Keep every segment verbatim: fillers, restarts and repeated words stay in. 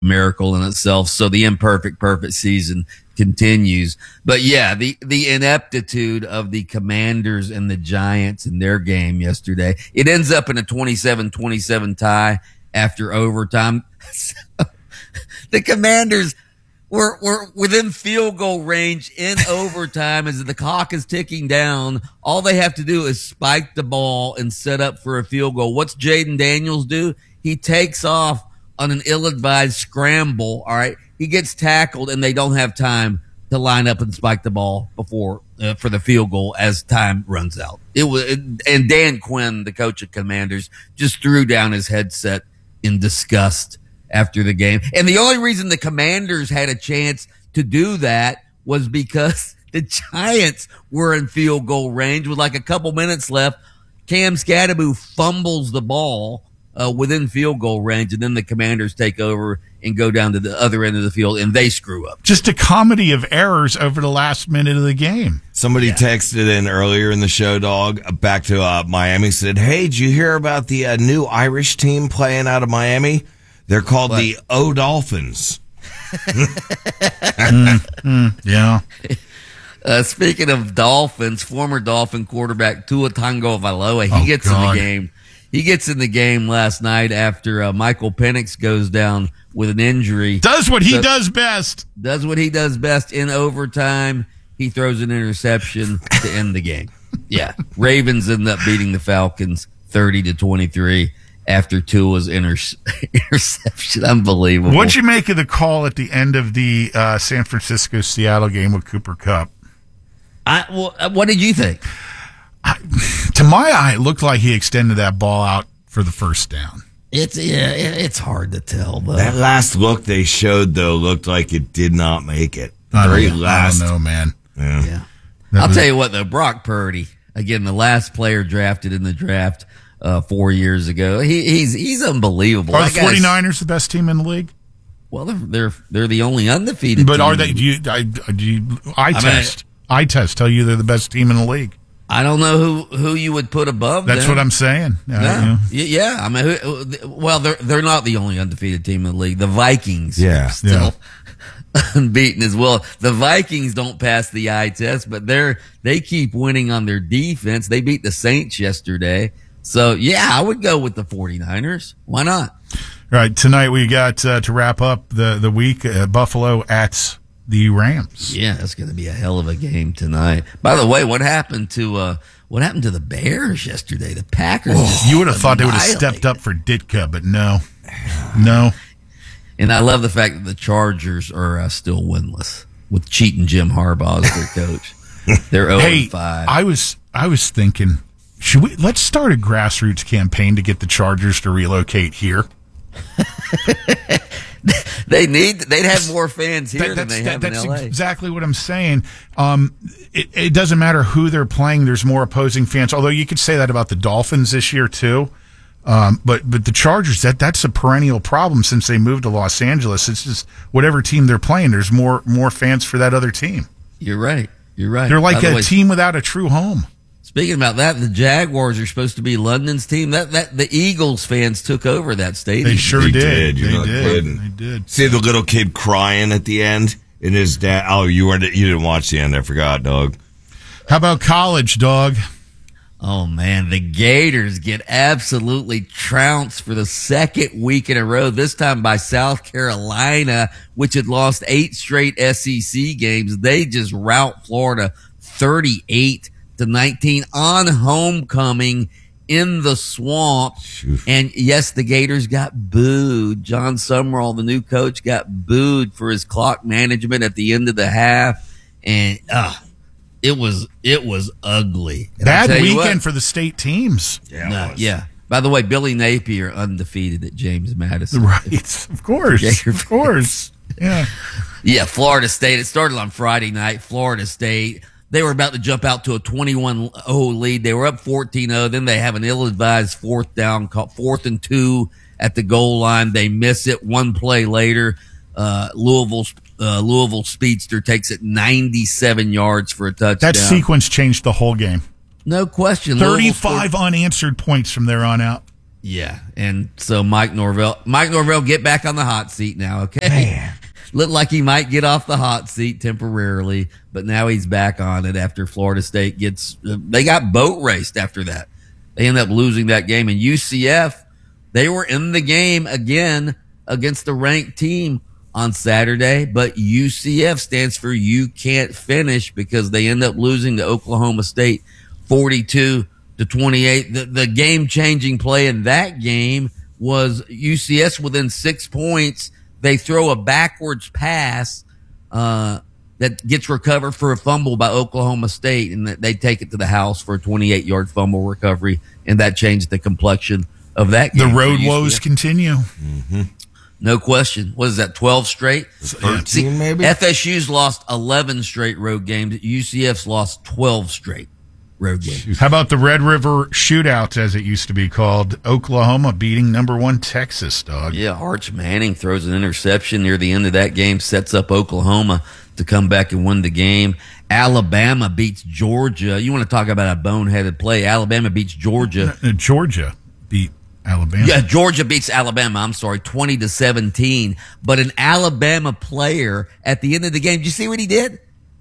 miracle in itself. So the imperfect, perfect season continues. But yeah, the, the ineptitude of the Commanders and the Giants in their game yesterday, it ends up in a twenty-seven twenty-seven tie after overtime. The Commanders were, were within field goal range in overtime as the clock is ticking down. All they have to do is spike the ball and set up for a field goal. What's Jaden Daniels do? He takes off on an ill-advised scramble. All right. He gets tackled and they don't have time to line up and spike the ball before uh, for the field goal as time runs out. It was, and Dan Quinn, the coach of Commanders, just threw down his headset in disgust after the game. And the only reason the Commanders had a chance to do that was because the Giants were in field goal range with like a couple minutes left. Cam Scadaboo fumbles the ball Uh, within field goal range, and then the Commanders take over and go down to the other end of the field, and they screw up. Just a comedy of errors over the last minute of the game. Somebody yeah. texted in earlier in the show, dog, back to uh, Miami, said, hey, did you hear about the uh, new Irish team playing out of Miami? They're called what? the O Dolphins. mm, mm, yeah. Uh, speaking of Dolphins, former Dolphin quarterback Tua Tagovailoa, he oh, gets God. in the game. He gets in the game last night after uh, Michael Penix goes down with an injury. Does what he so, does best. Does what he does best in overtime. He throws an interception to end the game. Yeah. Ravens end up beating the Falcons thirty to twenty-three after Tua's inter- interception. Unbelievable. What'd you make of the call at the end of the uh, San Francisco-Seattle game with Cooper Kupp? I, well, what did you think? I, to my eye, it looked like he extended that ball out for the first down. It's yeah, it's hard to tell. Though. That last look they showed, though, looked like it did not make it. I Very don't, last. I don't know, man. Yeah. yeah. I'll was, tell you what, though, Brock Purdy, again, the last player drafted in the draft uh, four years ago, he, he's he's unbelievable. Are the forty-niners the best team in the league? Well, they're they're, they're the only undefeated but team. Are they? Do you, I, do you, I, I test. Mean, I test tell you they're the best team in the league. I don't know who, who you would put above That's them. what I'm saying. Yeah, yeah. I mean, who, well, they're they're not the only undefeated team in the league. The Vikings, yeah, are still yeah. unbeaten as well. The Vikings don't pass the eye test, but they're they keep winning on their defense. They beat the Saints yesterday, so yeah, I would go with the forty-niners. Why not? All right, tonight we got uh, to wrap up the the week. Uh, Buffalo at the Rams. Yeah, that's going to be a hell of a game tonight. By the way, what happened to uh, what happened to the Bears yesterday? The Packers. Oh, you would have thought they would have stepped up for Ditka, but no, no. And I love the fact that the Chargers are uh, still winless with cheating Jim Harbaugh as their coach. They're zero hey, and five. I was I was thinking, should we let's start a grassroots campaign to get the Chargers to relocate here. They need. They'd have more fans here that, than they that, have that's in L A. Exactly what I'm saying. Um, it, it doesn't matter who they're playing. There's more opposing fans. Although you could say that about the Dolphins this year too. Um, but but the Chargers, that that's a perennial problem since they moved to Los Angeles. It's just whatever team they're playing, there's more more fans for that other team. You're right. You're right. They're like By the a way, team without a true home. Speaking about that, the Jaguars are supposed to be London's team. That that the Eagles fans took over that stadium. They sure They did. did. You're They not did. kidding. They did. See the little kid crying at the end, and his dad. Oh, you weren't. You didn't watch the end. I forgot, dog. How about college, dog? Oh man, the Gators get absolutely trounced for the second week in a row. This time by South Carolina, which had lost eight straight S E C games. They just rout Florida thirty-eight to nineteen on homecoming in the swamp. And yes, the Gators got booed. John Summerall, the new coach, got booed for his clock management at the end of the half. And uh, it was it was ugly. And Bad weekend what, for the state teams. Yeah, no, yeah. By the way, Billy Napier undefeated at James Madison. Right, of course, of course. Yeah, yeah. Florida State. It started on Friday night. Florida State. They were about to jump out to a twenty-one oh lead. They were up fourteen oh. Then they have an ill-advised fourth down, fourth and two at the goal line. They miss it. One play later, uh, Louisville, uh, Louisville Speedster takes it ninety-seven yards for a touchdown. That sequence changed the whole game. No question. thirty-five unanswered points from there on out. Yeah, and so Mike Norvell, Mike Norvell, get back on the hot seat now, okay? Man. Looked like he might get off the hot seat temporarily, but now he's back on it after Florida State gets. Uh, they got boat raced after that. They end up losing that game, and U C F, they were in the game again against the ranked team on Saturday, but U C F stands for you can't finish because they end up losing to Oklahoma State forty-two to twenty-eight. The, the game-changing play in that game was U C S within six points. They throw a backwards pass uh, that gets recovered for a fumble by Oklahoma State, and they take it to the house for a twenty-eight-yard fumble recovery, and that changed the complexion of that game. The road woes continue. Mm-hmm. No question. What is that, twelve straight? thirteen, See, maybe? F S U's lost eleven straight road games. U C F's lost twelve straight road games. How about the Red River Shootout, as it used to be called? Oklahoma beating number one Texas, dog. Yeah, Arch Manning throws an interception near the end of that game, sets up Oklahoma to come back and win the game. Alabama beats Georgia. You want to talk about a boneheaded play. Alabama beats Georgia. Uh, Georgia beat Alabama. Yeah, Georgia beats Alabama, I'm sorry, twenty to seventeen. But an Alabama player at the end of the game, did you see what he did?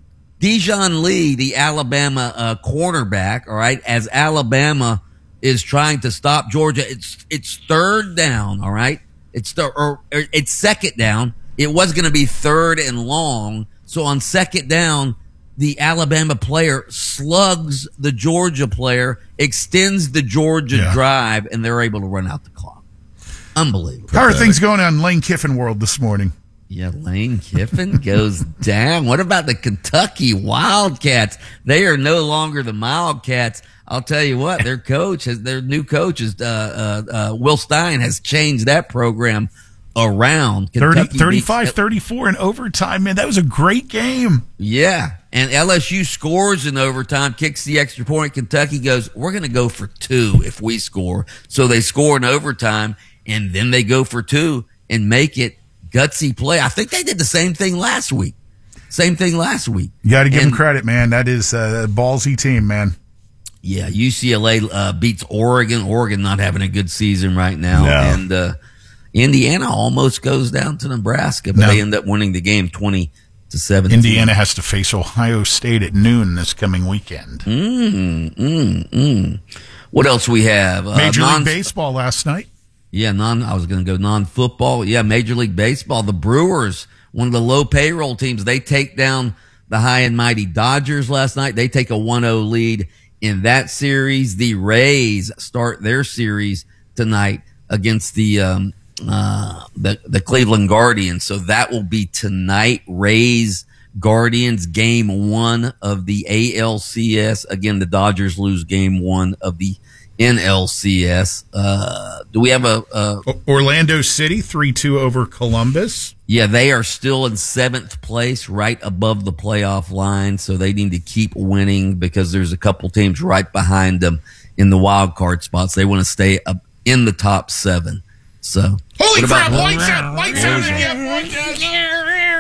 Dijon Lee, the Alabama uh, cornerback, all right, as Alabama is trying to stop Georgia, it's it's third down, all right? It's the, or, or it's second down. It was going to be third and long. So on second down, the Alabama player slugs the Georgia player, extends the Georgia Yeah. drive, and they're able to run out the clock. Unbelievable. How are things going on in Lane Kiffin world this morning? Yeah, Lane Kiffin goes down. What about the Kentucky Wildcats? They are no longer the Wildcats. I'll tell you what, their coach has, their new coach is, uh, uh, uh, Will Stein has changed that program around. thirty, Kentucky thirty-five beats- thirty-four in overtime, man. That was a great game. Yeah. And L S U scores in overtime, kicks the extra point. Kentucky goes, we're going to go for two if we score. So they score in overtime, and then they go for two and make it gutsy play. I think they did the same thing last week. Same thing last week. You got to give And- him credit, man. That is a ballsy team, man. Yeah, U C L A uh, beats Oregon. Oregon not having a good season right now. No. And uh, Indiana almost goes down to Nebraska, but No. they end up winning the game twenty to seventeen. Indiana has to face Ohio State at noon this coming weekend. Mm, mm, mm. What else we have? Uh, Major non- League Baseball last night. Yeah, non. I was going to go non-football. Yeah, Major League Baseball. The Brewers, one of the low payroll teams, they take down the high and mighty Dodgers last night. They take a one oh lead in that series. The Rays start their series tonight against the um, uh, the the Cleveland Guardians. So that will be tonight. Rays Guardians game one of the A L C S. Again, the Dodgers lose game one of the N L C S. Uh, do we have a, a O- Orlando City, three two over Columbus. yeah, they are still in seventh place, right above the playoff line. So they need to keep winning because there's a couple teams right behind them in the wild card spots. They want to stay up in the top seven. So Holy what about- crap, lights out, lights out in the F one.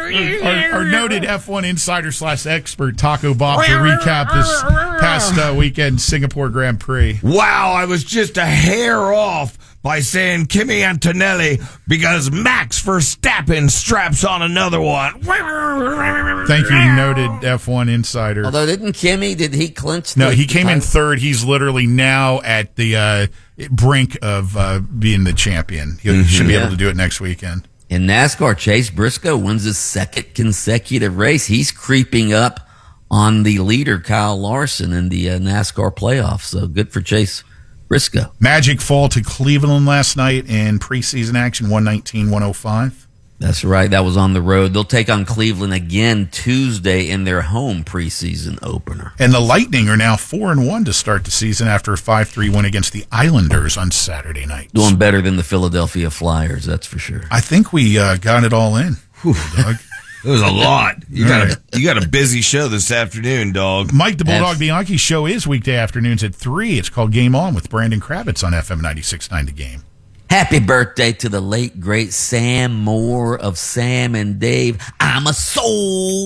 Our, our noted F one insider slash expert, Taco Bob, to recap this past uh, weekend Singapore Grand Prix. Wow, I was just a hair off by saying Kimi Antonelli because Max Verstappen straps on another one. Thank you, noted F one insider. Although didn't Kimmy, did he clinch? No, the he came in title? third. He's literally now at the uh, brink of uh, being the champion. He should be Yeah. able to do it next weekend. In NASCAR, Chase Briscoe wins his second consecutive race. He's creeping up on the leader, Kyle Larson, in the uh, NASCAR playoffs. So good for Chase Briscoe. Magic fall to Cleveland last night in preseason action, one nineteen one oh five. That's right. That was on the road. They'll take on Cleveland again Tuesday in their home preseason opener. And the Lightning are now four and one to start the season after a five three win against the Islanders on Saturday night. Doing better than the Philadelphia Flyers, that's for sure. I think we uh, got it all in. Dog. It was a lot. You All got right. a you got a busy show this afternoon, dog. Mike the Bulldog That's- Bianchi show is weekday afternoons at three. It's called Game On with Brandon Kravitz on F M ninety-six point nine The Game. Happy birthday to the late, great Sam Moore of Sam and Dave. I'm a soul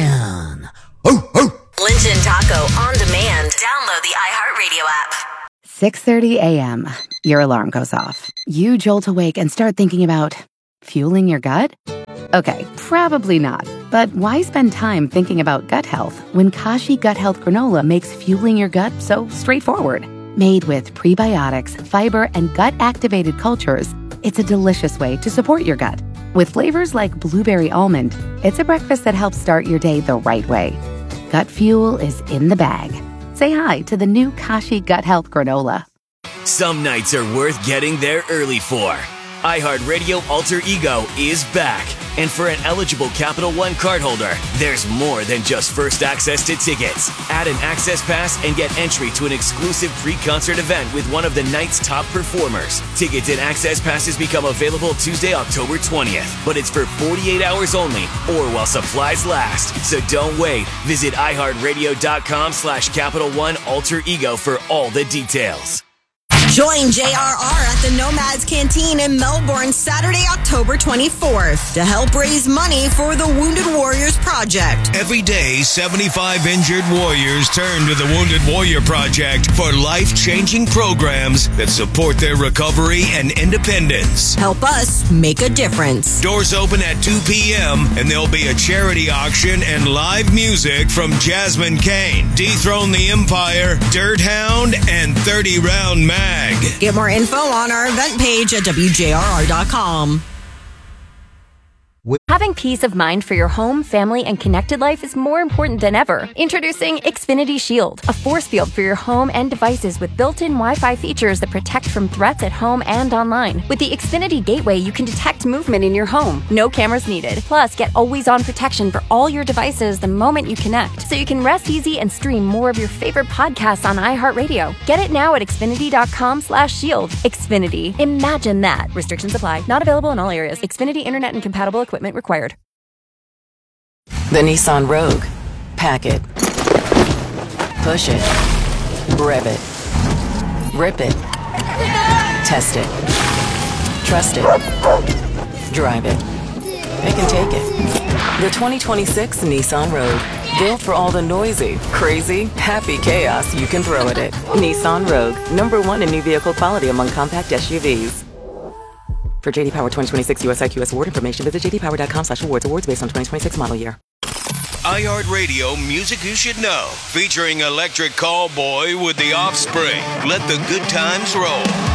man. Oh, oh. Lynch and Taco on demand. Download the iHeartRadio app. six thirty a.m., your alarm goes off. You jolt awake and start thinking about fueling your gut? Okay, probably not. But why spend time thinking about gut health when Kashi Gut Health Granola makes fueling your gut so straightforward? Made with prebiotics, fiber, and gut-activated cultures, it's a delicious way to support your gut. With flavors like blueberry almond, it's a breakfast that helps start your day the right way. Gut fuel is in the bag. Say hi to the new Kashi Gut Health Granola. Some nights are worth getting there early for. iHeartRadio Alter Ego is back. And for an eligible Capital One cardholder, there's more than just first access to tickets. Add an access pass and get entry to an exclusive pre-concert event with one of the night's top performers. Tickets and access passes become available Tuesday, October twentieth. But it's for forty-eight hours only or while supplies last. So don't wait. Visit iHeartRadio.com slash Capital One Alter Ego for all the details. Join J R R at the Nomads Canteen in Melbourne Saturday, October twenty-fourth to help raise money for the Wounded Warriors Project. Every day, seventy-five injured warriors turn to the Wounded Warrior Project for life-changing programs that support their recovery and independence. Help us make a difference. Doors open at two p.m. and there'll be a charity auction and live music from Jasmine Kane, Dethrone the Empire, Dirt Hound, and thirty round Mag. Get more info on our event page at W J R R dot com. Having peace of mind for your home, family, and connected life is more important than ever. Introducing Xfinity Shield, a force field for your home and devices with built-in Wi-Fi features that protect from threats at home and online. With the Xfinity Gateway, you can detect movement in your home. No cameras needed. Plus, get always-on protection for all your devices the moment you connect, so you can rest easy and stream more of your favorite podcasts on iHeartRadio. Get it now at Xfinity.com slash shield. Xfinity. Imagine that. Restrictions apply. Not available in all areas. Xfinity Internet and compatible equipment required. The Nissan Rogue. Pack it. Push it. Rev it. Rip it. Test it. Trust it. Drive it. It can take it. The twenty twenty-six Nissan Rogue. Built for all the noisy, crazy, happy chaos you can throw at it. Nissan Rogue. Number one in new vehicle quality among compact S U Vs. For J D Power twenty twenty-six U S I Q S award information, visit j d power dot com slash awards. Awards based on twenty twenty-six model year. iHeartRadio Music You Should Know, featuring Electric Callboy with The Offspring. Let the good times roll.